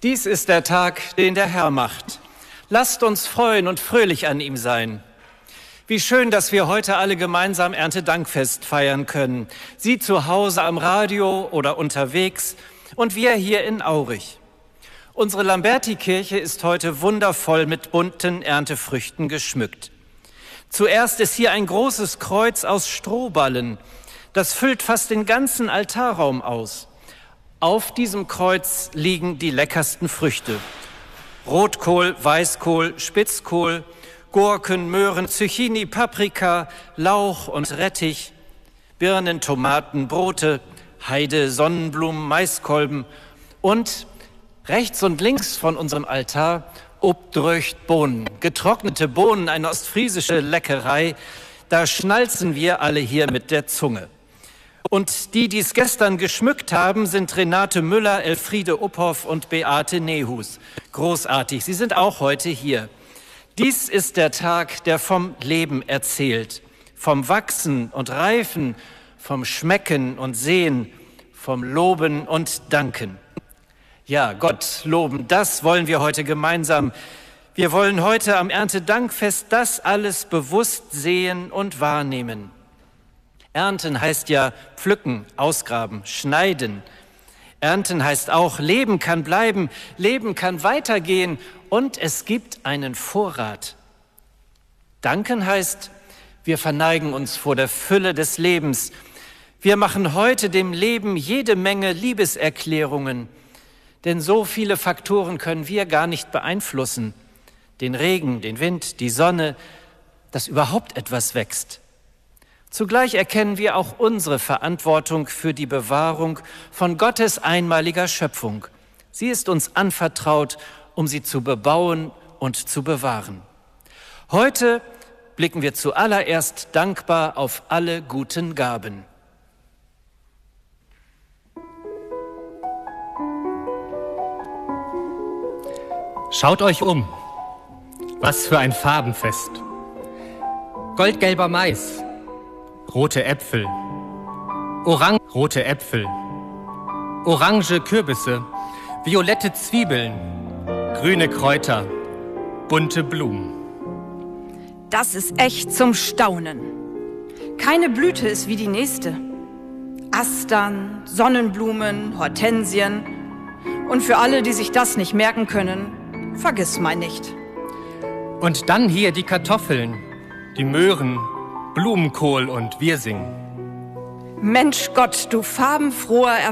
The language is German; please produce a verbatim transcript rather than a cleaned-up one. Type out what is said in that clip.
Dies ist der Tag, den der Herr macht. Lasst uns freuen und fröhlich an ihm sein. Wie schön, dass wir heute alle gemeinsam Erntedankfest feiern können. Sie zu Hause am Radio oder unterwegs und wir hier in Aurich. Unsere Lamberti-Kirche ist heute wundervoll mit bunten Erntefrüchten geschmückt. Zuerst ist hier ein großes Kreuz aus Strohballen. Das füllt fast den ganzen Altarraum aus. Auf diesem Kreuz liegen die leckersten Früchte. Rotkohl, Weißkohl, Spitzkohl, Gurken, Möhren, Zucchini, Paprika, Lauch und Rettich, Birnen, Tomaten, Brote, Heide, Sonnenblumen, Maiskolben und rechts und links von unserem Altar Obdröcht Bohnen, getrocknete Bohnen, eine ostfriesische Leckerei. Da schnalzen wir alle hier mit der Zunge. Und die, die es gestern geschmückt haben, sind Renate Müller, Elfriede Uphoff und Beate Nehus. Großartig, sie sind auch heute hier. Dies ist der Tag, der vom Leben erzählt, vom Wachsen und Reifen, vom Schmecken und Sehen, vom Loben und Danken. Ja, Gott loben, das wollen wir heute gemeinsam. Wir wollen heute am Erntedankfest das alles bewusst sehen und wahrnehmen. Ernten heißt ja pflücken, ausgraben, schneiden. Ernten heißt auch, Leben kann bleiben, Leben kann weitergehen und es gibt einen Vorrat. Danken heißt, wir verneigen uns vor der Fülle des Lebens. Wir machen heute dem Leben jede Menge Liebeserklärungen, denn so viele Faktoren können wir gar nicht beeinflussen. Den Regen, den Wind, die Sonne, dass überhaupt etwas wächst. Zugleich erkennen wir auch unsere Verantwortung für die Bewahrung von Gottes einmaliger Schöpfung. Sie ist uns anvertraut, um sie zu bebauen und zu bewahren. Heute blicken wir zuallererst dankbar auf alle guten Gaben. Schaut euch um. Was für ein Farbenfest. Goldgelber Mais. Rote Äpfel, Orang rote Äpfel, orange Kürbisse, violette Zwiebeln, grüne Kräuter, bunte Blumen. Das ist echt zum Staunen. Keine Blüte ist wie die nächste. Astern, Sonnenblumen, Hortensien. Und für alle, die sich das nicht merken können, vergiss mal nicht. Und dann hier die Kartoffeln, die Möhren, Blumenkohl und Wirsing. Mensch Gott, du farbenfroher